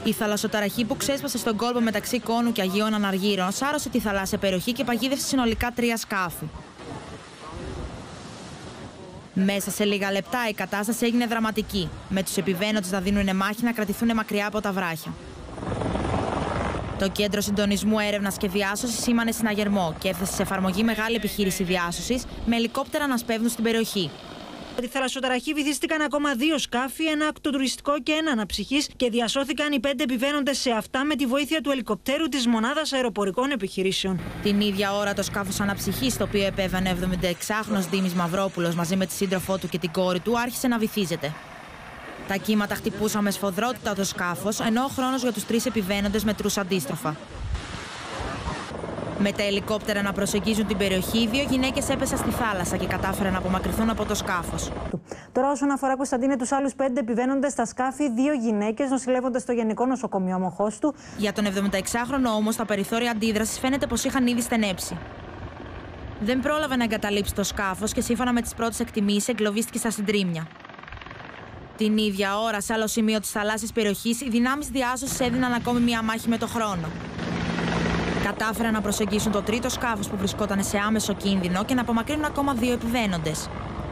Η θαλασσοταραχή που ξέσπασε στον κόλπο μεταξύ Κόνου και Αγίων Αναργύρων σάρωσε τη θαλάσσια περιοχή και παγίδευσε συνολικά 3 σκάφη. Μέσα σε λίγα λεπτά η κατάσταση έγινε δραματική, με τους επιβαίνοντες να δίνουν μάχη να κρατηθούν μακριά από τα βράχια. Το Κέντρο Συντονισμού Έρευνας και Διάσωσης σήμανε συναγερμό και έφτασε σε εφαρμογή μεγάλη επιχείρηση διάσωσης με ελικόπτερα να σπέβδουν στην περιοχή. Στη θαλασσοταραχή βυθίστηκαν ακόμα 2 σκάφη, ένα ακτοτουριστικό και ένα αναψυχής, και διασώθηκαν οι 5 επιβαίνοντες σε αυτά με τη βοήθεια του ελικοπτέρου της Μονάδας Αεροπορικών Επιχειρήσεων. Την ίδια ώρα το σκάφος αναψυχής, στο οποίο επέβαινε 76χρονος Δήμης Μαυρόπουλος μαζί με τη σύντροφό του και την κόρη του, άρχισε να βυθίζεται. Τα κύματα χτυπούσαν με σφοδρότητα το σκάφος, ενώ ο χρόνος για τους 3 επιβαίνοντες μετρούσε αντίστροφα. Με τα ελικόπτερα να προσεγγίζουν την περιοχή, οι 2 γυναίκες έπεσαν στη θάλασσα και κατάφεραν να απομακρυνθούν από το σκάφος. Τώρα, όσον αφορά, Κωνσταντίνε, τους άλλους 5 επιβαίνοντες στα σκάφη, 2 γυναίκες νοσηλεύονται στο Γενικό Νοσοκομείο Μοχώστου. Για τον 76χρονο όμως, τα περιθώρια αντίδρασης φαίνεται πως είχαν ήδη στενέψει. Δεν πρόλαβε να εγκαταλείψει το σκάφος και σύμφωνα με τις πρώτες εκτιμήσεις εγκλωβίστηκε στα συντρίμμια. Την ίδια ώρα, σε άλλο σημείο της θαλάσσιας περιοχής, οι δυνάμεις διάσωσης έδιναν ακόμη μία μάχη με το χρόνο. Κατάφεραν να προσεγγίσουν το 3ο σκάφος που βρισκόταν σε άμεσο κίνδυνο και να απομακρύνουν ακόμα 2 επιβαίνοντες.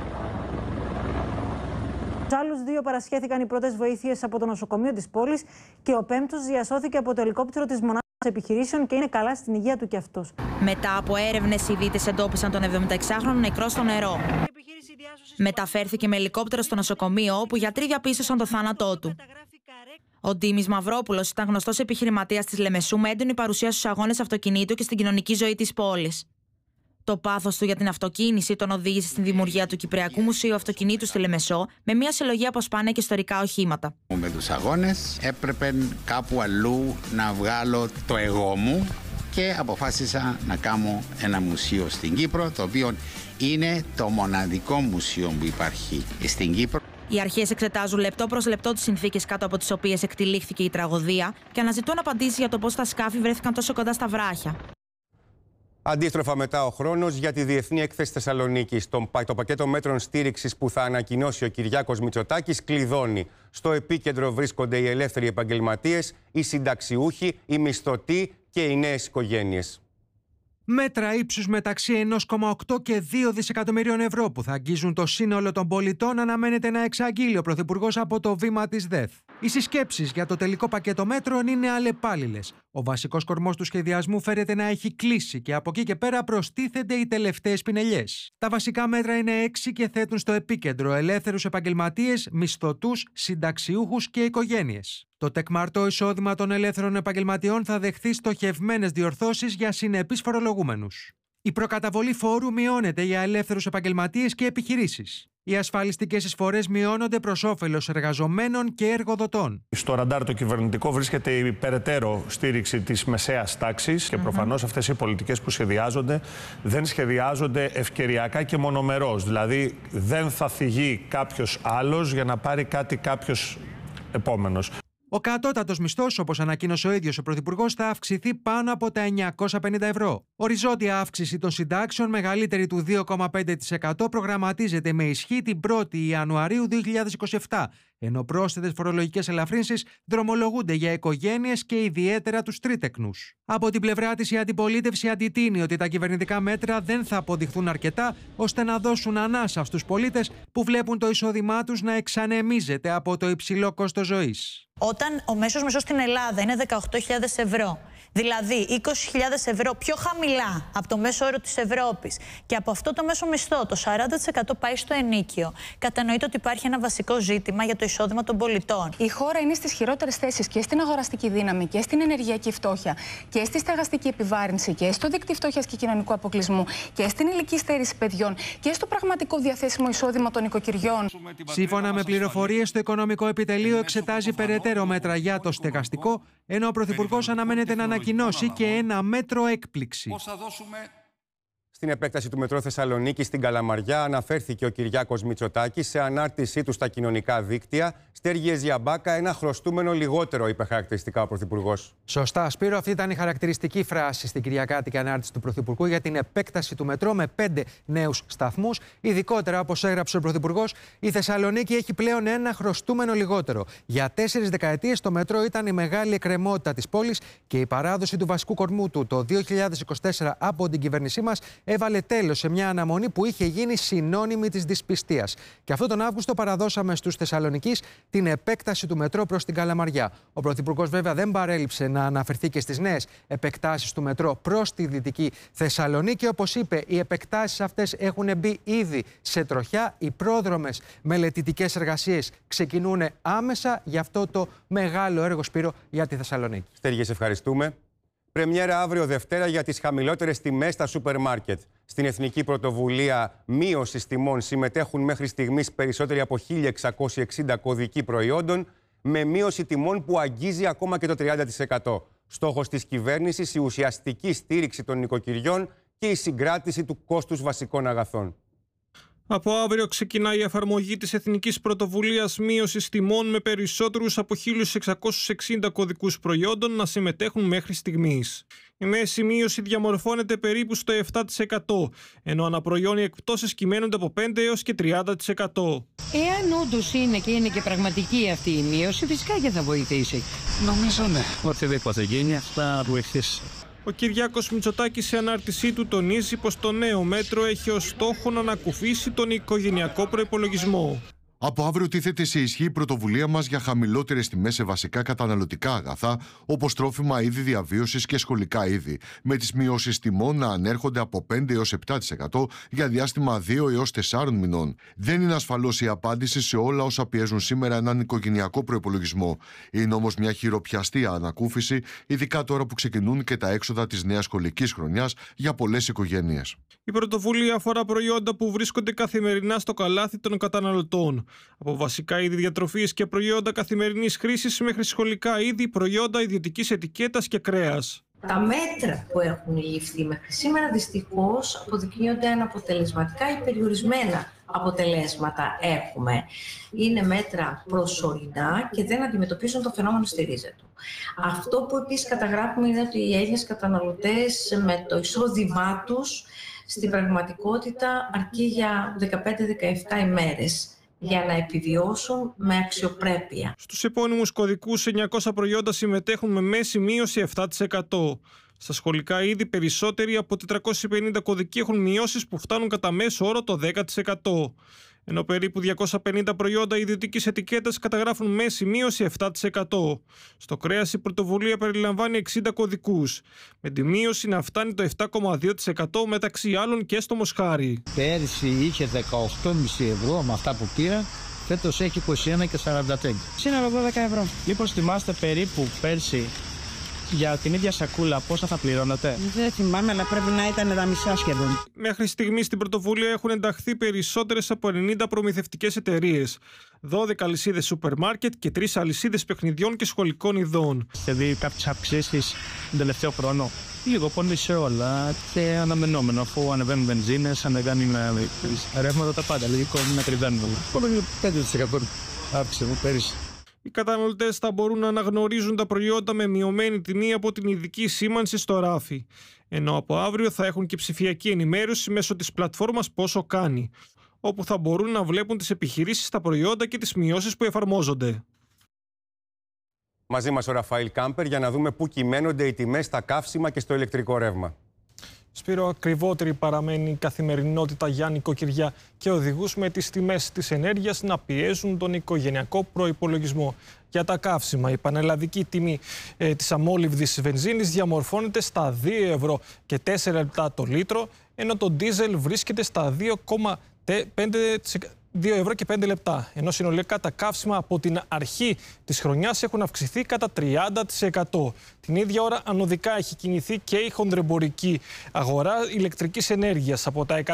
Στους άλλους 2 παρασχέθηκαν οι πρώτες βοήθειες από το νοσοκομείο της πόλης και ο 5ος διασώθηκε από το ελικόπτερο της Μονάδας Επιχειρήσεων και είναι καλά στην υγεία του κι αυτός. Μετά από έρευνες, οι δίτες εντόπισαν τον 76χρονο νεκρό στο νερό. Μεταφέρθηκε με ελικόπτερο στο νοσοκομείο, όπου οι γιατροί διαπίστωσαν το θάνατό του. Ο Ντίμης Μαυρόπουλος ήταν γνωστός επιχειρηματίας της Λεμεσού με έντονη παρουσία στους αγώνες αυτοκινήτου και στην κοινωνική ζωή της πόλης. Το πάθος του για την αυτοκίνηση τον οδήγησε στην δημιουργία του Κυπριακού Μουσείου Αυτοκινήτου στη Λεμεσό, με μια συλλογή από σπάνια και ιστορικά οχήματα. Με τους αγώνες έπρεπε κάπου αλλού να βγάλω το εγώ μου και αποφάσισα να κάνω ένα μουσείο στην Κύπρο, το οποίο είναι το μοναδικό μουσείο που υπάρχει στην Κύπρο. Οι αρχές εξετάζουν λεπτό προς λεπτό τις συνθήκες κάτω από τις οποίες εκτυλίχθηκε η τραγωδία και αναζητούν απαντήσεις για το πώς τα σκάφη βρέθηκαν τόσο κοντά στα βράχια. Αντίστροφα, μετά ο χρόνος για τη Διεθνή Έκθεση Θεσσαλονίκης. Το πακέτο μέτρων στήριξης που θα ανακοινώσει ο Κυριάκος Μητσοτάκης κλειδώνει. Στο επίκεντρο βρίσκονται οι ελεύθεροι επαγγελματίες, οι συνταξιούχοι, οι μισθωτοί και οι νέες οικογένειες. Μέτρα ύψους μεταξύ 1,8 και 2 δισεκατομμυρίων ευρώ που θα αγγίζουν το σύνολο των πολιτών αναμένεται να εξαγγείλει ο Πρωθυπουργός από το βήμα της ΔΕΘ. Οι συσκέψεις για το τελικό πακέτο μέτρων είναι αλλεπάλληλες. Ο βασικός κορμός του σχεδιασμού φέρεται να έχει κλείσει και από εκεί και πέρα προστίθενται οι τελευταίες πινελιές. Τα βασικά μέτρα είναι 6 και θέτουν στο επίκεντρο ελεύθερους επαγγελματίες, μισθωτούς, συνταξιούχους και οικογένειες. Το τεκμαρτό εισόδημα των ελεύθερων επαγγελματιών θα δεχθεί στοχευμένες διορθώσεις για συνεπείς φορολογούμενους. Η προκαταβολή φόρου μειώνεται για ελεύθερους επαγγελματίες και επιχειρήσεις. Οι ασφαλιστικές εισφορές μειώνονται προς όφελος εργαζομένων και εργοδοτών. Στο ραντάρ το κυβερνητικό βρίσκεται η περαιτέρω στήριξη της μεσαίας τάξης και προφανώς αυτές οι πολιτικές που σχεδιάζονται δεν σχεδιάζονται ευκαιριακά και μονομερώς. Δηλαδή δεν θα θυγεί κάποιος άλλος για να πάρει κάτι κάποιος επόμενος. Ο κατώτατος μισθός, όπως ανακοίνωσε ο ίδιος ο Πρωθυπουργός, θα αυξηθεί πάνω από τα 950 ευρώ. Οριζόντια αύξηση των συντάξεων, μεγαλύτερη του 2,5%, προγραμματίζεται με ισχύ την 1η Ιανουαρίου 2027, ενώ πρόσθετες φορολογικές ελαφρύνσεις δρομολογούνται για οικογένειες και ιδιαίτερα τους τρίτεκνους. Από την πλευρά της, η αντιπολίτευση αντιτείνει ότι τα κυβερνητικά μέτρα δεν θα αποδειχθούν αρκετά ώστε να δώσουν ανάσα στους πολίτες που βλέπουν το εισόδημά τους να εξανεμίζεται από το υψηλό κόστος ζωής. Όταν ο μέσος μισθός στην Ελλάδα είναι 18.000 ευρώ, δηλαδή 20.000 ευρώ πιο χαμηλά από το μέσο όρο της Ευρώπης και από αυτό το μέσο μισθό το 40% πάει στο ενίκιο, κατανοείται ότι υπάρχει ένα βασικό ζήτημα για το εισόδημα των πολιτών. Η χώρα είναι στις χειρότερες θέσεις και στην αγοραστική δύναμη και στην ενεργειακή φτώχεια και στη στεγαστική επιβάρυνση και στο δίκτυο φτώχειας και κοινωνικού αποκλεισμού και στην ηλική στέρηση παιδιών και στο πραγματικό διαθέσιμο εισόδημα των οικοκυριών. Σύμφωνα με πληροφορίες, το Οικονομικό Επιτελείο εξετάζει περαιτέρω μέτρα για το στεγαστικό, ενώ ο Πρωθυπουργός αναμένεται να ανακοινώσει και ένα μέτρο έκπληξη. Στην επέκταση του μετρό Θεσσαλονίκη στην Καλαμαριά αναφέρθηκε ο Κυριάκος Μητσοτάκης σε ανάρτησή του στα κοινωνικά δίκτυα. Στέργιες για μπάκα, ένα χρωστούμενο λιγότερο, είπε χαρακτηριστικά ο Πρωθυπουργός. Σωστά, Σπύρο, αυτή ήταν η χαρακτηριστική φράση στην κυριακάτικη ανάρτηση του Πρωθυπουργού για την επέκταση του μετρό με 5 νέους σταθμούς. Ειδικότερα, όπως έγραψε ο Πρωθυπουργός, η Θεσσαλονίκη έχει πλέον ένα χρωστούμενο λιγότερο. Για 4 δεκαετίες το μετρό ήταν η μεγάλη εκκρεμότητα της πόλης και η παράδοση του βασικού κορμού του το 2024 από την κυβέρνησή μας έβαλε τέλος σε μια αναμονή που είχε γίνει συνώνυμη της δυσπιστίας. Και αυτό τον Αύγουστο παραδώσαμε στους Θεσσαλονικείς την επέκταση του μετρό προς την Καλαμαριά. Ο Πρωθυπουργός, βέβαια, δεν παρέλειψε να αναφερθεί και στις νέες επεκτάσεις του μετρό προς τη Δυτική Θεσσαλονίκη. Όπως είπε, οι επεκτάσεις αυτές έχουν μπει ήδη σε τροχιά. Οι πρόδρομες μελετητικές εργασίες ξεκινούν άμεσα για αυτό το μεγάλο έργο, Σπύρο, για τη Θεσσαλονίκη. Στέργιες, ευχαριστούμε. Πρεμιέρα αύριο Δευτέρα για τις χαμηλότερες τιμές στα σούπερ μάρκετ. Στην Εθνική Πρωτοβουλία Μείωσης Τιμών συμμετέχουν μέχρι στιγμής περισσότεροι από 1.660 κωδικοί προϊόντων, με μείωση τιμών που αγγίζει ακόμα και το 30%. Στόχος της κυβέρνησης η ουσιαστική στήριξη των νοικοκυριών και η συγκράτηση του κόστους βασικών αγαθών. Από αύριο ξεκινάει η εφαρμογή της Εθνικής Πρωτοβουλίας Μείωσης Τιμών με περισσότερους από 1.660 κωδικούς προϊόντων να συμμετέχουν μέχρι στιγμής. Η μέση μείωση διαμορφώνεται περίπου στο 7%, ενώ αναπροϊόν οι εκπτώσεις κυμαίνονται από 5% έως και 30%. Εάν όντως είναι και είναι και πραγματική αυτή η μείωση, φυσικά και θα βοηθήσει. Νομίζω ναι. Οτιδήποτε γίνει, θα βοηθήσει. Ο Κυριάκος Μητσοτάκης σε ανάρτησή του τονίζει πως το νέο μέτρο έχει ως στόχο να ανακουφίσει τον οικογενειακό προϋπολογισμό. Από αύριο τίθεται σε ισχύ η πρωτοβουλία μας για χαμηλότερες τιμές σε βασικά καταναλωτικά αγαθά, όπως τρόφιμα, είδη διαβίωσης και σχολικά είδη, με τις μειώσεις τιμών να ανέρχονται από 5 έως 7% για διάστημα 2 έως 4 μηνών. Δεν είναι ασφαλώς η απάντηση σε όλα όσα πιέζουν σήμερα έναν οικογενειακό προϋπολογισμό. Είναι όμως μια χειροπιαστή ανακούφιση, ειδικά τώρα που ξεκινούν και τα έξοδα της νέας σχολικής χρονιάς για πολλές οικογένειες. Η πρωτοβουλία αφορά προϊόντα που βρίσκονται καθημερινά στο καλάθι των καταναλωτών. Από βασικά είδη διατροφής και προϊόντα καθημερινής χρήσης μέχρι σχολικά είδη, προϊόντα ιδιωτικής ετικέτας και κρέας. Τα μέτρα που έχουν ληφθεί μέχρι σήμερα δυστυχώς αποδεικνύονται αναποτελεσματικά ή περιορισμένα αποτελέσματα έχουμε. Είναι μέτρα προσωρινά και δεν αντιμετωπίζουν το φαινόμενο στη ρίζα του. Αυτό που επίσης καταγράφουμε είναι ότι οι Έλληνες καταναλωτές με το εισόδημά τους στην πραγματικότητα αρκεί για 15-17 ημέρες για να επιβιώσουν με αξιοπρέπεια. Στους επώνυμους κωδικούς 900 προϊόντα συμμετέχουν με μέση μείωση 7%. Στα σχολικά είδη περισσότεροι από 450 κωδικοί έχουν μειώσεις που φτάνουν κατά μέσο όρο το 10%. Ενώ περίπου 250 προϊόντα ιδιωτικής ετικέτας καταγράφουν μέση μείωση 7%. Στο κρέας η πρωτοβουλία περιλαμβάνει 60 κωδικούς, με τη μείωση να φτάνει το 7,2% μεταξύ άλλων και στο μοσχάρι. Πέρυσι είχε 18,5 ευρώ με αυτά που πήρα, φέτος έχει 21,43. Σύνολο 12 ευρώ. Μήπως θυμάστε περίπου πέρσι για την ίδια σακούλα πόσα θα πληρώνατε? Δεν θυμάμαι, αλλά πρέπει να ήταν τα μισά σχεδόν. Μέχρι στιγμής στην πρωτοβουλία έχουν ενταχθεί περισσότερες από 90 προμηθευτικές εταιρείες, 12 αλυσίδες σούπερ μάρκετ και 3 αλυσίδες παιχνιδιών και σχολικών ειδών. Έχετε δει κάποιες αυξήσεις τον τελευταίο χρόνο? Λίγο πολύ σε όλα και αναμενόμενο, αφού ανεβαίνουν βενζίνες, ανεβαίνουν ρεύματα, τα πάντα. Λογικό είναι να τριβαίνουν. Πολύ 5% αύξηση μου πέρυσι. Οι καταναλωτές θα μπορούν να αναγνωρίζουν τα προϊόντα με μειωμένη τιμή από την ειδική σήμανση στο ράφι. Ενώ από αύριο θα έχουν και ψηφιακή ενημέρωση μέσω της πλατφόρμας Πόσο Κάνει, όπου θα μπορούν να βλέπουν τις επιχειρήσεις, τα προϊόντα και τις μειώσεις που εφαρμόζονται. Μαζί μας ο Ραφαήλ Κάμπερ για να δούμε πού κυμαίνονται οι τιμές στα καύσιμα και στο ηλεκτρικό ρεύμα. Σπύρο, ακριβότερη παραμένει η καθημερινότητα για νοικοκυριά και οδηγούς με τις τιμές της ενέργειας να πιέζουν τον οικογενειακό προϋπολογισμό. Για τα καύσιμα, η πανελλαδική τιμή της αμόλυβδης βενζίνης διαμορφώνεται στα 2 ευρώ και 4 λεπτά το λίτρο, ενώ το ντίζελ βρίσκεται στα 2,5 2 ευρώ και 5 λεπτά. Ενώ συνολικά τα καύσιμα από την αρχή της χρονιάς έχουν αυξηθεί κατά 30%. Την ίδια ώρα ανωδικά έχει κινηθεί και η χονδρεμπορική αγορά ηλεκτρικής ενέργειας από τα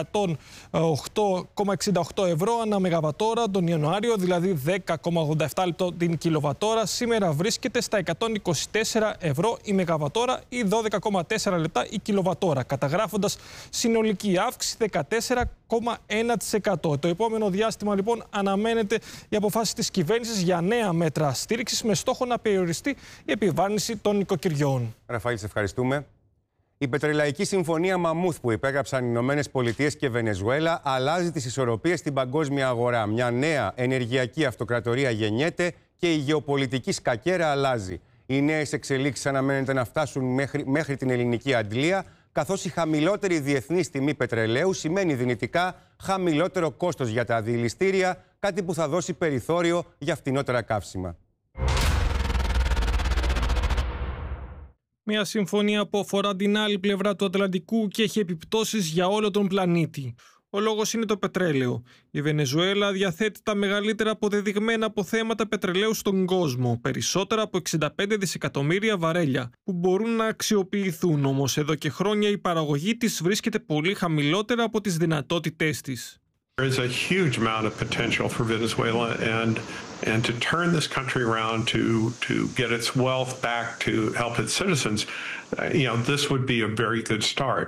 108,68 ευρώ ανά μεγαβατόρα τον Ιανουάριο, δηλαδή 10,87 λεπτό την κιλοβατόρα. Σήμερα βρίσκεται στα 124 ευρώ η μεγαβατόρα ή 12,4 λεπτά η κιλοβατόρα, καταγράφοντας συνολική αύξηση 14,1%. Το επόμενο διάστημα λοιπόν αναμένεται η αποφάση της κυβέρνησης για νέα μέτρα στήριξης με στόχο να περιοριστεί η επιβάρυνση των νοικοκυριών. Ραφαήλ, σε ευχαριστούμε. Η πετρελαϊκή συμφωνία Μαμούθ που υπέγραψαν οι Ηνωμένες Πολιτείες και Βενεζουέλα αλλάζει τις ισορροπίες στην παγκόσμια αγορά. Μια νέα ενεργειακή αυτοκρατορία γεννιέται και η γεωπολιτική σκακέρα αλλάζει. Οι νέες εξελίξεις αναμένεται να φτάσουν μέχρι την ελληνική αντλία, καθώς η χαμηλότερη διεθνής τιμή πετρελαίου σημαίνει δυνητικά χαμηλότερο κόστος για τα αντιληστήρια, κάτι που θα δώσει περιθώριο για φτηνότερα καύσιμα. Μια συμφωνία που αφορά την άλλη πλευρά του Ατλαντικού και έχει επιπτώσεις για όλο τον πλανήτη. Ο λόγος είναι το πετρέλαιο. Η Βενεζουέλα διαθέτει τα μεγαλύτερα αποδεδειγμένα αποθέματα πετρελαίου στον κόσμο, περισσότερα από 65 δισεκατομμύρια βαρέλια, που μπορούν να αξιοποιηθούν. Όμως εδώ και χρόνια η παραγωγή της βρίσκεται πολύ χαμηλότερα από τις δυνατότητές της. There is a huge amount of potential for Venezuela and to turn this country around to get its wealth back to help its citizens. This would be a very good start.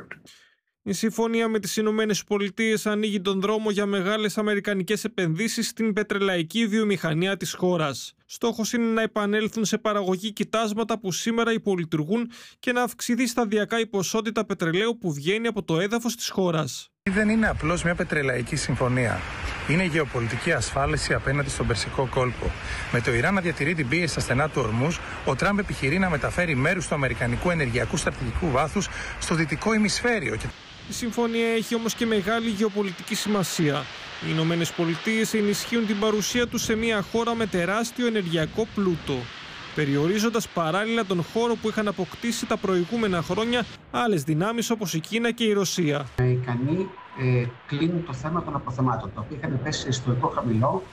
Η συμφωνία με τις Ηνωμένες Πολιτείες ανοίγει τον δρόμο για μεγάλες αμερικανικές επενδύσεις στην πετρελαϊκή βιομηχανία της χώρας. Στόχος είναι να επανέλθουν σε παραγωγή κοιτάσματα που σήμερα υπολειτουργούν και να αυξηθεί σταδιακά η ποσότητα πετρελαίου που βγαίνει από το έδαφος της χώρας. Δεν είναι απλώς μια πετρελαϊκή συμφωνία. Είναι γεωπολιτική ασφάλιση απέναντι στον Περσικό κόλπο. Με το Ιράν να διατηρεί την πίεση στα στενά του Ορμούζ, ο Τραμπ επιχειρεί να μεταφέρει μέρους του αμερικανικού ενεργειακού στρατηγικού βάθους στο δυτικό ημισφαίριο. Η συμφωνία έχει όμως και μεγάλη γεωπολιτική σημασία. Οι Ηνωμένες Πολιτείες ενισχύουν την παρουσία τους σε μια χώρα με τεράστιο ενεργειακό πλούτο, περιορίζοντας παράλληλα τον χώρο που είχαν αποκτήσει τα προηγούμενα χρόνια άλλες δυνάμεις όπως η Κίνα και η Ρωσία. Οι Ικανοί κλείνουν το θέμα των αποθεμάτων, τα οποία είχαν πέσει σε ιστορικό χαμηλό.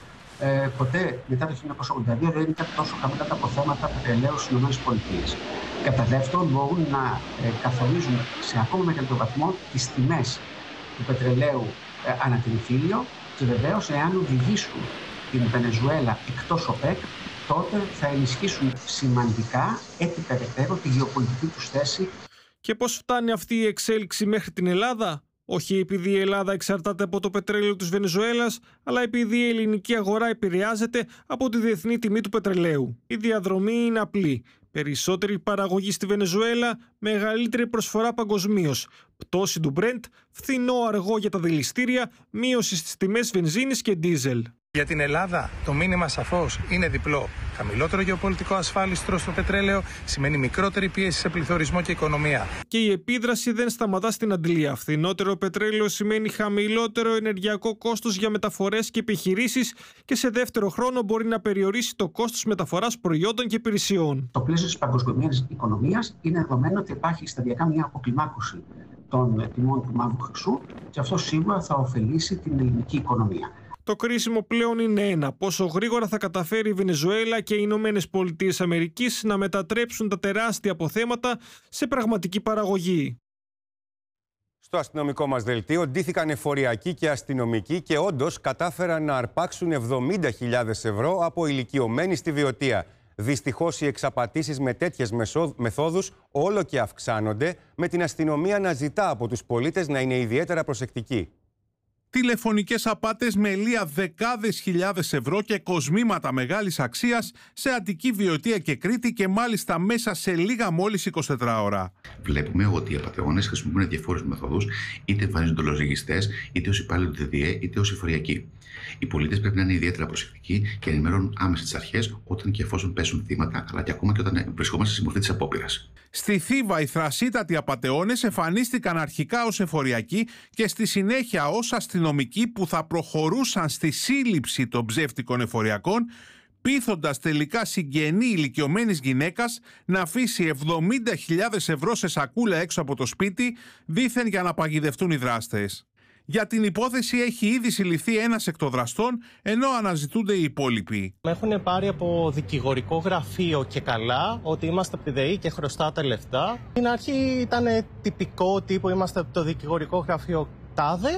Ποτέ μετά το 1982 δεν ήταν τόσο χαμηλά τα αποθέματα πετρελαίου στις ΗΠΑ. Κατά δεύτερον, μπορούν να καθορίζουν σε ακόμα μεγαλύτερο βαθμό τις τιμές του πετρελαίου ανά την υφήλιο και βεβαίως, εάν οδηγήσουν την Βενεζουέλα εκτός ΟΠΕΚ, τότε θα ενισχύσουν σημαντικά έτσι περαιτέρω τη γεωπολιτική τους θέση. Και πώς φτάνει αυτή η εξέλιξη μέχρι την Ελλάδα? Όχι επειδή η Ελλάδα εξαρτάται από το πετρέλαιο της Βενεζουέλας, αλλά επειδή η ελληνική αγορά επηρεάζεται από τη διεθνή τιμή του πετρελαίου. Η διαδρομή είναι απλή. Περισσότερη παραγωγή στη Βενεζουέλα, μεγαλύτερη προσφορά παγκοσμίως. Πτώση του Brent, φθηνό αργό για τα δηληστήρια, μείωση στις τιμές βενζίνης και ντίζελ. Για την Ελλάδα το μήνυμα σαφώς είναι διπλό. Χαμηλότερο γεωπολιτικό ασφάλιστρο στο πετρέλαιο σημαίνει μικρότερη πίεση σε πληθωρισμό και οικονομία. Και η επίδραση δεν σταματά στην αντλία. Φθηνότερο πετρέλαιο σημαίνει χαμηλότερο ενεργειακό κόστος για μεταφορές και επιχειρήσεις και σε δεύτερο χρόνο μπορεί να περιορίσει το κόστος μεταφοράς προϊόντων και υπηρεσιών. Το πλαίσιο της παγκοσμιοποιημένης οικονομίας είναι δεδομένο ότι υπάρχει σταδιακά μια αποκλιμάκωση των τιμών του μαύρου χρυσού και αυτό σίγουρα θα ωφελήσει την ελληνική οικονομία. Το κρίσιμο πλέον είναι ένα: πόσο γρήγορα θα καταφέρει η Βενεζουέλα και οι Ηνωμένες Πολιτείες Αμερικής να μετατρέψουν τα τεράστια αποθέματα σε πραγματική παραγωγή. Στο αστυνομικό μας δελτίο ντύθηκαν εφοριακοί και αστυνομικοί και όντως κατάφεραν να αρπάξουν 70.000 ευρώ από ηλικιωμένοι στη Βιωτία. Δυστυχώς οι εξαπατήσεις με τέτοιες μεθόδους όλο και αυξάνονται, με την αστυνομία να ζητά από τους πολίτες να είναι ιδιαίτερα προσεκτικοί. Τηλεφωνικές απάτες με ελεία δεκάδες χιλιάδες ευρώ και κοσμήματα μεγάλης αξίας σε Αττική, Βιωτία και Κρήτη και μάλιστα μέσα σε λίγα μόλις 24 ώρα. Βλέπουμε ότι οι απατεώνες χρησιμοποιούν διαφόρες μεθόδους, είτε εμφανίζονται ως λογιστές, είτε ως υπάλληλοι του ΔΔΕ, είτε ως εφοριακοί. Οι πολίτες πρέπει να είναι ιδιαίτερα προσεκτικοί και να ενημερώνουν άμεσα τις αρχές όταν και εφόσον πέσουν θύματα, αλλά και ακόμα και όταν βρισκόμαστε στη μορφή της απόπειρας. Στη Θήβα, οι θρασίτατοι απατεώνες εμφανίστηκαν αρχικά ως εφοριακοί και στη συνέχεια ως αστυνομικοί που θα προχωρούσαν στη σύλληψη των ψεύτικων εφοριακών, πείθοντας τελικά συγγενή ηλικιωμένης γυναίκας να αφήσει 70.000 ευρώ σε σακούλα έξω από το σπίτι, δήθεν για να παγιδευτούν οι δράστες. Για την υπόθεση έχει ήδη συλληφθεί ένας εκ των δραστών, ενώ αναζητούνται οι υπόλοιποι. Με έχουν πάρει από δικηγορικό γραφείο και καλά ότι είμαστε από τη ΔΕΗ και χρωστάτε λεφτά. Στην αρχή ήταν τυπικό τύπο, είμαστε από το δικηγορικό γραφείο τάδε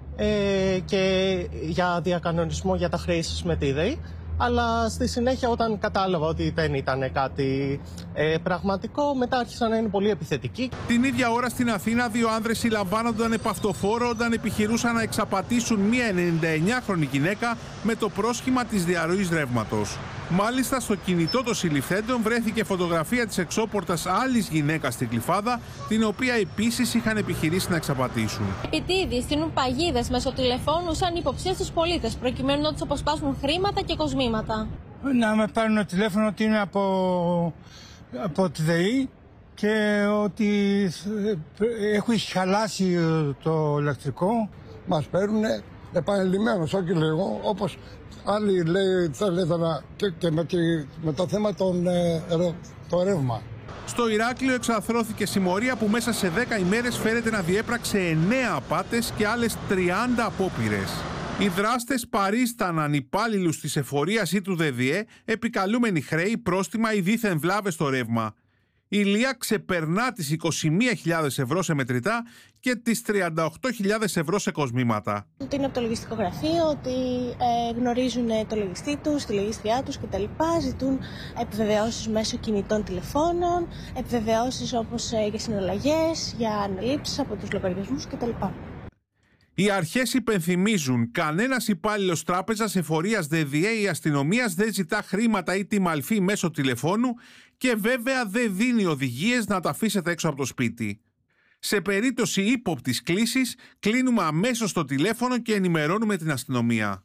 και για διακανονισμό για τα χρέη σας με τη ΔΕΗ. Αλλά στη συνέχεια, όταν κατάλαβα ότι δεν ήταν κάτι πραγματικό, μετά άρχισαν να είναι πολύ επιθετικοί. Την ίδια ώρα στην Αθήνα, δύο άνδρες συλλαμβάνονταν επ' αυτοφόρο όταν επιχειρούσαν να εξαπατήσουν μία 99χρονη γυναίκα με το πρόσχημα της διαρροής ρεύματος. Μάλιστα, στο κινητό των συλληφθέντων βρέθηκε φωτογραφία της εξώπορτας άλλης γυναίκας στην Κλιφάδα, την οποία επίσης είχαν επιχειρήσει να εξαπατήσουν. Επιτίδιοι στείλουν παγίδες μέσω τηλεφώνου σαν υποψίες στους πολίτες, προκειμένου να τους αποσπάσουν χρήματα και κοσμήματα. Να με πάρουν τηλέφωνο ότι είναι από τη ΔΕΗ και ότι έχουν χαλάσει το ηλεκτρικό. Μας παίρνουν επανειλημμένως, όχι λίγο, όπως άλλοι λέει θέλετε να και με το θέμα το ρεύμα. Στο Ηράκλειο εξαθρώθηκε συμμορία που μέσα σε 10 ημέρες φέρεται να διέπραξε 9 απάτες και άλλες 30 απόπειρες. Οι δράστες παρίσταναν υπάλληλους της εφορίας ή του ΔΔΕ, επικαλούμενοι χρέη, πρόστιμα ή δίθεν βλάβες στο ρεύμα. Η Λία ξεπερνά τις 21.000 ευρώ σε μετρητά και τις 38.000 ευρώ σε κοσμήματα. Ότι είναι από το λογιστικό γραφείο, ότι γνωρίζουν το λογιστή τους, τη λογιστριά τους κτλ. Ζητούν επιβεβαιώσεις μέσω κινητών τηλεφώνων, επιβεβαιώσεις όπως για συναλλαγές, για αναλήψεις από τους λογαριασμούς κτλ. Οι αρχές υπενθυμίζουν, κανένας υπάλληλος τράπεζας, εφορίας, ΔΔΕ ή αστυνομίας δεν ζητά χρήματα ή τη μαλφή μέσω τηλεφώνου και βέβαια δεν δίνει οδηγίες να τα αφήσετε έξω από το σπίτι. Σε περίπτωση ύποπτης κλήσης, κλείνουμε αμέσως το τηλέφωνο και ενημερώνουμε την αστυνομία.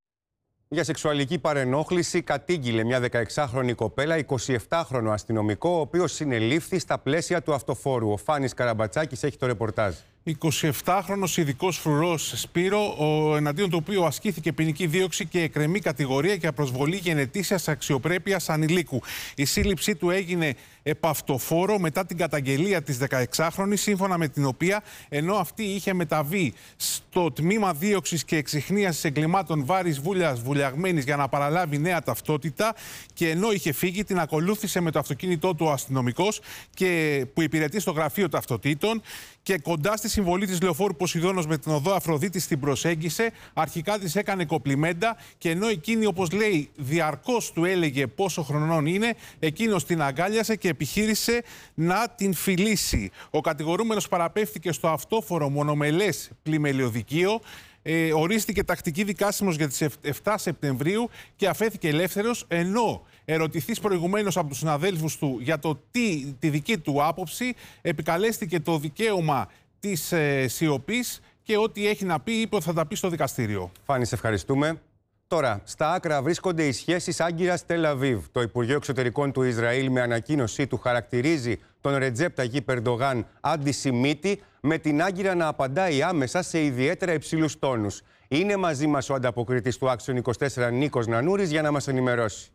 Για σεξουαλική παρενόχληση κατήγγειλε μια 16χρονη κοπέλα 27χρονο αστυνομικό, ο οποίος συνελήφθη στα πλαίσια του αυτοφόρου. Ο Φάνης Καραμπατσάκης έχει το ρεπορτάζ. 27χρονος ειδικός φρουρός Σπύρο, εναντίον του οποίου ασκήθηκε ποινική δίωξη και εκκρεμεί κατηγορία για προσβολή γενετήσιας αξιοπρέπειας ανηλίκου. Η σύλληψή του έγινε επ' αυτοφόρο μετά την καταγγελία της 16χρονης, σύμφωνα με την οποία ενώ αυτή είχε μεταβεί στο τμήμα δίωξης και εξιχνίασης εγκλημάτων Βάρης Βούλιας Βουλιαγμένης για να παραλάβει νέα ταυτότητα και ενώ είχε φύγει, την ακολούθησε με το αυτοκίνητό του ο αστυνομικός που υπηρετεί στο γραφείο ταυτοτήτων και κοντά στη συμβολή της λεωφόρου Ποσειδώνος με την οδό Αφροδίτης την προσέγγισε. Αρχικά της έκανε κοπλιμέντα και ενώ εκείνη, όπως λέει, διαρκώς του έλεγε πόσο χρονών είναι, εκείνος την αγκάλιασε και επιχείρησε να την φιλήσει. Ο κατηγορούμενος παραπέμφθηκε στο αυτόφορο μονομελές πλημελιωδικείο. Ορίστηκε τακτική δικάσιμος για τις 7 Σεπτεμβρίου και αφέθηκε ελεύθερος, ενώ ερωτηθείς προηγουμένως από τους συναδέλφους του για τη δική του άποψη, επικαλέστηκε το δικαίωμα της σιωπής και ό,τι έχει να πει είπε ότι θα τα πει στο δικαστήριο. Φάνη, σε ευχαριστούμε. Τώρα, στα άκρα βρίσκονται οι σχέσεις Άγκυρας-Τελ-Αβίβ. Το Υπουργείο Εξωτερικών του Ισραήλ με ανακοίνωσή του χαρακτηρίζει τον Ρετζέπ Ταγίπ Ερντογάν αντισημίτη, με την Άγκυρα να απαντάει άμεσα σε ιδιαίτερα υψηλούς τόνους. Είναι μαζί μας ο ανταποκριτής του Άξιον 24 Νίκος Νανούρης για να μας ενημερώσει.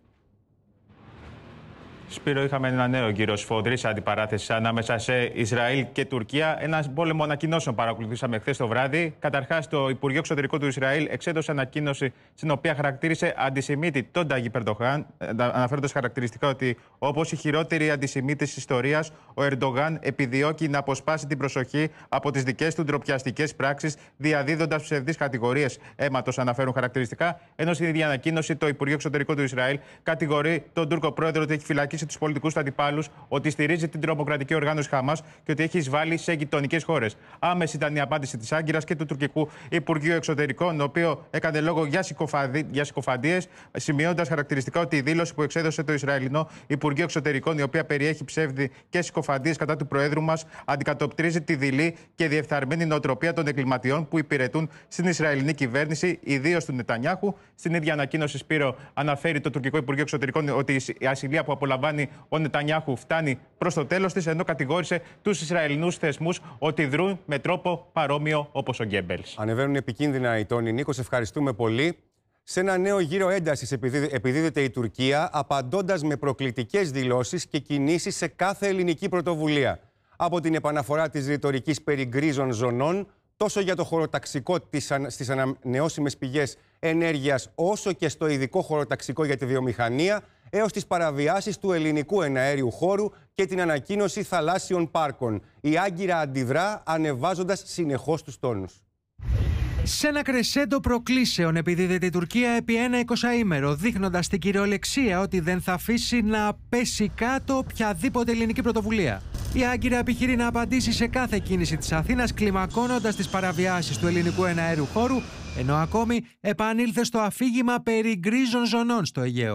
Σπύρο, είχαμε ένα νέο γύρο σφοδρής αντιπαράθεσης ανάμεσα σε Ισραήλ και Τουρκία. Ένα πόλεμο ανακοινώσεων παρακολουθήσαμε χθες το βράδυ. Καταρχάς, το Υπουργείο Εξωτερικών του Ισραήλ εξέδωσε ανακοίνωση στην οποία χαρακτήρισε αντισημίτη τον Ταγίπ Ερντογάν, αναφέροντας χαρακτηριστικά ότι όπως οι χειρότεροι αντισημίτες της ιστορίας, ο Ερντογάν επιδιώκει να αποσπάσει την προσοχή από τις δικές του ντροπιαστικές πράξεις, διαδίδοντας ψευδείς κατηγορίες αίματος, αναφέρουν χαρακτηριστικά. Ενώ στην ίδια ανακοίνωση, το Υπουργείο Εξωτερικών του Ισραήλ κατηγορεί τον Τούρκο πρόεδρο ότι έχει φυλακίσει τους πολιτικούς του αντιπάλους, ότι στηρίζει την τρομοκρατική οργάνωση Χαμάς και ότι έχει εισβάλει σε γειτονικές χώρες. Άμεση ήταν η απάντηση της Άγκυρας και του τουρκικού Υπουργείου Εξωτερικών, το οποίο έκανε λόγο για συκοφαντίες, σημειώνοντας χαρακτηριστικά ότι η δήλωση που εξέδωσε το Ισραηλινό Υπουργείο Εξωτερικών, η οποία περιέχει ψεύδι και συκοφαντίες κατά του Προέδρου μας, αντικατοπτρίζει τη δειλή και διεφθαρμένη νοοτροπία των εγκληματιών που υπηρετούν στην Ισραηλινή κυβέρνηση, ιδίως του Νετανιάχου. Στην ίδια ανακοίνωση, Σπύρο, αναφέρει το τουρκικό Υπουργείο Εξωτερικών ότι η ασυλία που απολαμβάνει ο Νετανιάχου φτάνει προς το τέλος της, ενώ κατηγόρησε τους Ισραηλινούς θεσμούς ότι δρούν με τρόπο παρόμοιο όπως ο Γκέμπελς. Ανεβαίνουν επικίνδυνα οι τόνοι. Νίκο, ευχαριστούμε πολύ. Σε ένα νέο γύρο έντασης επιδίδεται η Τουρκία, απαντώντας με προκλητικές δηλώσεις και κινήσεις σε κάθε ελληνική πρωτοβουλία. Από την επαναφορά της ρητορικής περί γκρίζων ζωνών, τόσο για το χωροταξικό στις ανανεώσιμες πηγές ενέργειας, όσο και στο ειδικό χωροταξικό για τη βιομηχανία, έως τις παραβιάσεις του ελληνικού εναέριου χώρου και την ανακοίνωση θαλάσσιων πάρκων. Η Άγκυρα αντιδρά ανεβάζοντας συνεχώς τους τόνους. Σε ένα κρεσέντο προκλήσεων επιδίδεται η Τουρκία επί ένα 20ήμερο, δείχνοντας την κυριολεξία ότι δεν θα αφήσει να πέσει κάτω οποιαδήποτε ελληνική πρωτοβουλία. Η Άγκυρα επιχειρεί να απαντήσει σε κάθε κίνηση της Αθήνας, κλιμακώνοντας τις παραβιάσεις του ελληνικού εναέριου χώρου, ενώ ακόμη επανήλθε στο αφήγημα περί γκρίζων ζωνών στο Αιγαίο.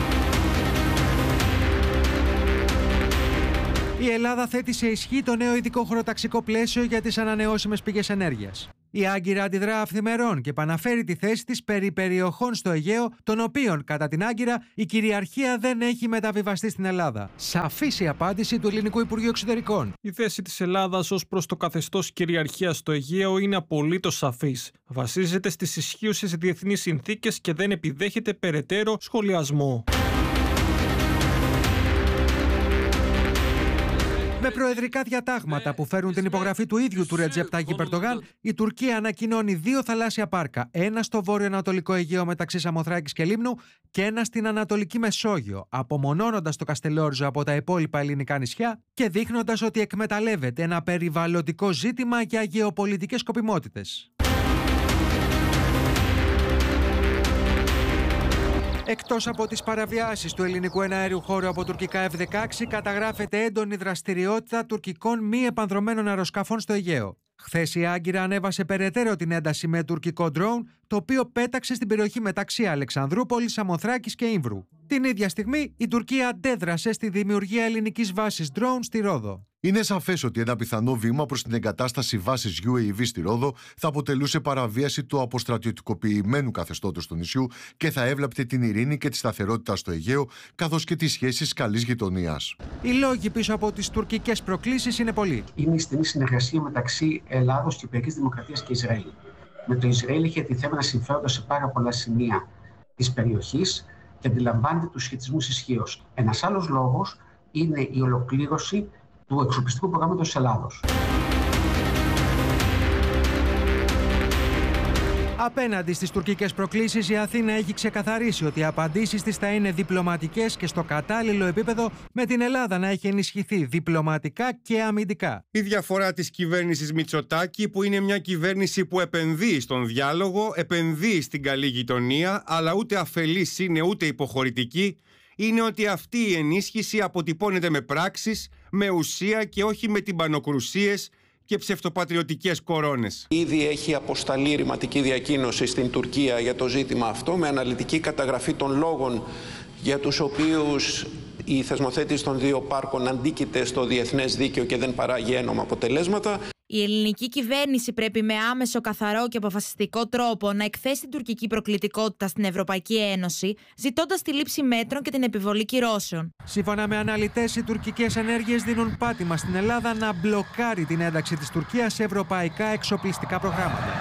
Η Ελλάδα θέτει σε ισχύ το νέο ειδικό χωροταξικό πλαίσιο για τις ανανεώσιμες πηγές ενέργειας. Η Άγκυρα αντιδρά αυθημερών και επαναφέρει τη θέση της περί περιοχών στο Αιγαίο, των οποίων, κατά την Άγκυρα, η κυριαρχία δεν έχει μεταβιβαστεί στην Ελλάδα. Σαφής η απάντηση του Ελληνικού Υπουργείου Εξωτερικών. Η θέση της Ελλάδας ως προς το καθεστώς κυριαρχίας στο Αιγαίο είναι απολύτως σαφής. Βασίζεται στις ισχύουσες διεθνείς συνθήκες και δεν επιδέχεται περαιτέρω σχολιασμό. Με προεδρικά διατάγματα που φέρουν την υπογραφή του ίδιου του Ρετζέπ Ταγιπ Ερντογάν, η Τουρκία ανακοινώνει 2 θαλάσσια πάρκα, ένα στο βόρειο-ανατολικό Αιγαίο μεταξύ Σαμοθράκης και Λίμνου και ένα στην Ανατολική Μεσόγειο, απομονώνοντας το Καστελόριζο από τα υπόλοιπα ελληνικά νησιά και δείχνοντας ότι εκμεταλλεύεται ένα περιβαλλοντικό ζήτημα για γεωπολιτικές σκοπιμότητες. Εκτός από τις παραβιάσεις του ελληνικού εναέριου χώρου από τουρκικά F-16, καταγράφεται έντονη δραστηριότητα τουρκικών μη επανδρωμένων αεροσκαφών στο Αιγαίο. Χθες η Άγκυρα ανέβασε περαιτέρω την ένταση με τουρκικό ντρόουν, το οποίο πέταξε στην περιοχή μεταξύ Αλεξανδρούπολης, Σαμοθράκης και Ήμβρου. Την ίδια στιγμή, η Τουρκία αντέδρασε στη δημιουργία ελληνικής βάσης ντρόουν στη Ρόδο. Είναι σαφές ότι ένα πιθανό βήμα προς την εγκατάσταση βάσης UAV στη Ρόδο θα αποτελούσε παραβίαση του αποστρατιωτικοποιημένου καθεστώτος του νησιού και θα έβλαπτε την ειρήνη και τη σταθερότητα στο Αιγαίο, καθώς και τις σχέσεις καλής γειτονίας. Οι λόγοι πίσω από τις τουρκικές προκλήσεις είναι πολλοί. Είναι η στενή συνεργασία μεταξύ Ελλάδος, Κυπριακής Δημοκρατίας και Ισραήλ. Με το Ισραήλ έχει αντιθέμενα συμφέροντα σε πάρα πολλά σημεία της περιοχής και αντιλαμβάνεται τους σχετισμούς ισχύως. Ένας άλλος λόγος είναι η ολοκλήρωση του εξοπλιστικού προγράμματος της Ελλάδος. Απέναντι στις τουρκικές προκλήσεις, η Αθήνα έχει ξεκαθαρίσει ότι οι απαντήσεις της θα είναι διπλωματικές και στο κατάλληλο επίπεδο, με την Ελλάδα να έχει ενισχυθεί διπλωματικά και αμυντικά. Η διαφορά της κυβέρνησης Μητσοτάκη, που είναι μια κυβέρνηση που επενδύει στον διάλογο, επενδύει στην καλή γειτονία, αλλά ούτε αφελής είναι ούτε υποχωρητική, είναι ότι αυτή η ενίσχυση αποτυπώνεται με πράξεις, με ουσία και όχι με τυμπανοκρουσίες και ψευτοπατριωτικές κορώνες. Ήδη έχει αποσταλεί ρηματική διακοίνωση στην Τουρκία για το ζήτημα αυτό, με αναλυτική καταγραφή των λόγων για τους οποίους η θεσμοθέτηση των 2 πάρκων αντίκειται στο διεθνές δίκαιο και δεν παράγει ένομα αποτελέσματα. Η ελληνική κυβέρνηση πρέπει με άμεσο, καθαρό και αποφασιστικό τρόπο να εκθέσει την τουρκική προκλητικότητα στην Ευρωπαϊκή Ένωση, ζητώντας τη λήψη μέτρων και την επιβολή κυρώσεων. Σύμφωνα με αναλυτές, οι τουρκικές ενέργειες δίνουν πάτημα στην Ελλάδα να μπλοκάρει την ένταξη της Τουρκίας σε ευρωπαϊκά εξοπλιστικά προγράμματα.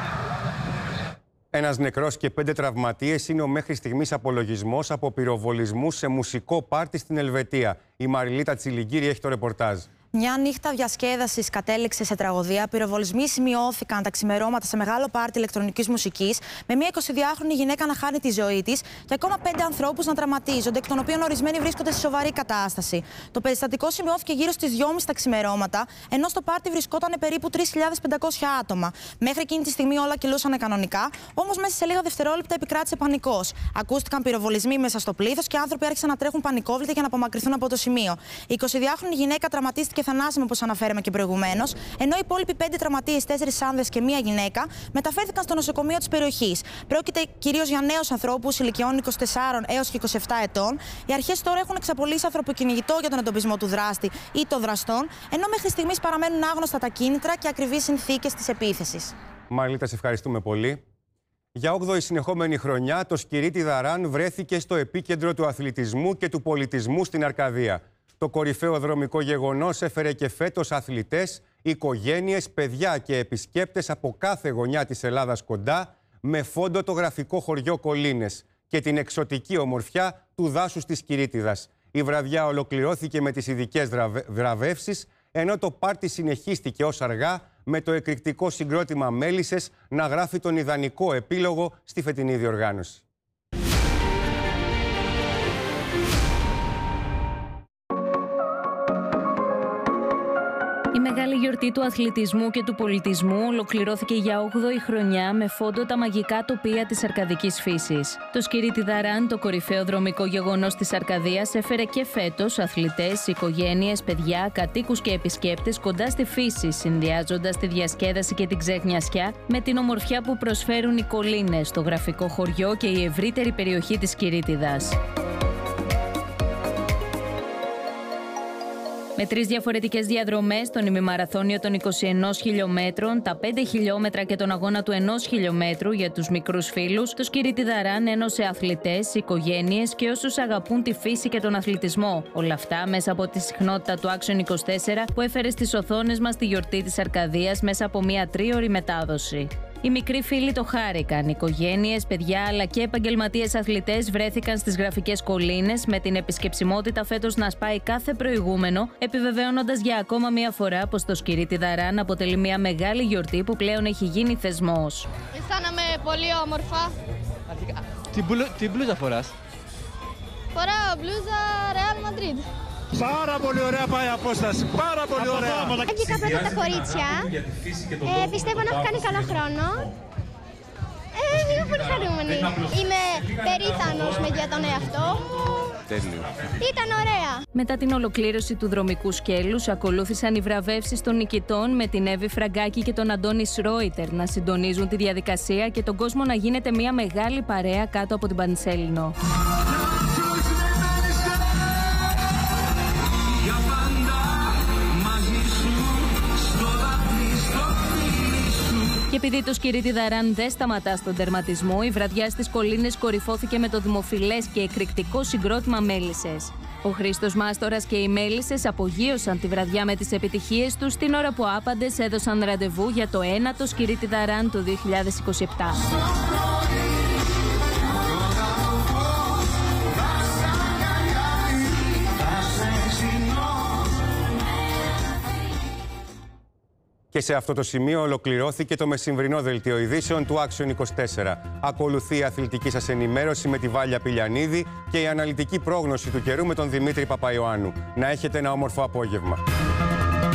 Ένας νεκρός και 5 τραυματίες είναι ο μέχρι στιγμής απολογισμός από πυροβολισμούς σε μουσικό πάρτι στην Ελβετία. Η Μαριλίτα Τσιλιγκύρη έχει το ρεπορτάζ. Μια νύχτα διασκέδασης κατέληξε σε τραγωδία. Πυροβολισμοί σημειώθηκαν τα ξημερώματα σε μεγάλο πάρτι ηλεκτρονικής μουσικής, με μια 22χρονη γυναίκα να χάνει τη ζωή της και ακόμα 5 ανθρώπους να τραυματίζονται, εκ των οποίων ορισμένοι βρίσκονται σε σοβαρή κατάσταση. Το περιστατικό σημειώθηκε γύρω στις 2:30 τα ξημερώματα, ενώ στο πάρτι βρισκόταν περίπου 3.500 άτομα. Μέχρι εκείνη τη στιγμή όλα κυλούσαν κανονικά, όμως μέσα σε λίγα δευτερόλεπτα επικράτησε πανικός. Ακούστηκαν πυροβολισμοί μέσα στο πλήθος και άνθρωποι άρχισαν να τρέχουν πανικόβλητα για να απομακρυνθούν από το σημείο. Η 22χρονη γυναίκα τραυματίστηκε θανάσιμα, όπως αναφέραμε και προηγουμένως, ενώ οι υπόλοιποι 5 τραυματίες, 4 άνδρες και 1 γυναίκα, μεταφέρθηκαν στο νοσοκομείο της περιοχής. Πρόκειται κυρίως για νέους ανθρώπους ηλικιών 24 έως και 27 ετών. Οι αρχές τώρα έχουν εξαπολύσει ανθρωποκυνηγητό για τον εντοπισμό του δράστη ή των δραστών, ενώ μέχρι στιγμής παραμένουν άγνωστα τα κίνητρα και ακριβείς συνθήκες της επίθεσης. Μαριλίτα, σε ευχαριστούμε πολύ. Για 8η συνεχόμενη χρονιά, το Σκυρίτι Δαράν βρέθηκε στο επίκεντρο του αθλητισμού και του πολιτισμού στην Αρκαδία. Το κορυφαίο δρομικό γεγονός έφερε και φέτος αθλητές, οικογένειες, παιδιά και επισκέπτες από κάθε γωνιά της Ελλάδας κοντά, με φόντο το γραφικό χωριό Κολίνες και την εξωτική ομορφιά του δάσους της Κυρίτιδας. Η βραδιά ολοκληρώθηκε με τις ειδικές βραβεύσεις, ενώ το πάρτι συνεχίστηκε ως αργά με το εκρηκτικό συγκρότημα Μέλισσες να γράφει τον ιδανικό επίλογο στη φετινή διοργάνωση. Η μεγάλη γιορτή του αθλητισμού και του πολιτισμού ολοκληρώθηκε για 8η χρονιά με φόντο τα μαγικά τοπία της αρκαδικής φύσης. Το Σκυρίτι Δαράν, το κορυφαίο δρομικό γεγονός της Αρκαδίας, έφερε και φέτος αθλητές, οικογένειες, παιδιά, κατοίκους και επισκέπτες κοντά στη φύση, συνδυάζοντας τη διασκέδαση και την ξεχνιασιά με την ομορφιά που προσφέρουν οι κολλήνες, το γραφικό χωριό και η ευρύτερη περιοχή της Κυρίτιδας. Με 3 διαφορετικές διαδρομές, τον ημιμαραθώνιο των 21 χιλιόμετρων, τα 5 χιλιόμετρα και τον αγώνα του 1 χιλιόμετρου για τους μικρούς φίλους, το Σκυρίτι Δαράν ένωσε αθλητές, οικογένειες και όσους αγαπούν τη φύση και τον αθλητισμό. Όλα αυτά μέσα από τη συχνότητα του Action 24 που έφερε στις οθόνες μας τη γιορτή της Αρκαδίας μέσα από μια 3ωρη μετάδοση. Οι μικροί φίλοι το χάρηκαν. Οικογένειες, παιδιά αλλά και επαγγελματίες αθλητές βρέθηκαν στις γραφικές κολλήνες, με την επισκεψιμότητα φέτος να σπάει κάθε προηγούμενο, επιβεβαιώνοντας για ακόμα μια φορά πως το Σκυρίτι Δαράν αποτελεί μια μεγάλη γιορτή που πλέον έχει γίνει θεσμός. Αισθάνομαι πολύ όμορφα. Τι μπλούζα φοράς? Φοράω μπλούζα Real Madrid. Πάρα πολύ ωραία πάει η απόσταση. Πάρα πολύ ωραία. Έβγηκα πρώτα τα κορίτσια. Πιστεύω να έχω κάνει καλό χρόνο. Είμαι πολύ χαρούμενη. Είμαι περήφανος για τον εαυτό μου. Τέλειο. Ήταν ωραία. Μετά την ολοκλήρωση του δρομικού σκέλους, ακολούθησαν οι βραβεύσεις των νικητών με την Εύη Φραγκάκη και τον Αντώνη Σρόιτερ να συντονίζουν τη διαδικασία και τον κόσμο να γίνεται μια μεγάλη παρέα κάτω από την Πανσέλινο. Και επειδή το Σκυρίτι Δαράν δεν σταματά στον τερματισμό, η βραδιά στις κολλήνες κορυφώθηκε με το δημοφιλές και εκρηκτικό συγκρότημα Μέλισσες. Ο Χρήστος Μάστορας και οι Μέλισσες απογείωσαν τη βραδιά με τις επιτυχίες τους την ώρα που άπαντες έδωσαν ραντεβού για το 9ο Σκυρίτι Δαράν του 2027. Και σε αυτό το σημείο ολοκληρώθηκε το μεσημβρινό δελτίο ειδήσεων του Action 24. Ακολουθεί η αθλητική σας ενημέρωση με τη Βάλια Πηλιανίδη και η αναλυτική πρόγνωση του καιρού με τον Δημήτρη Παπαϊωάννου. Να έχετε ένα όμορφο απόγευμα.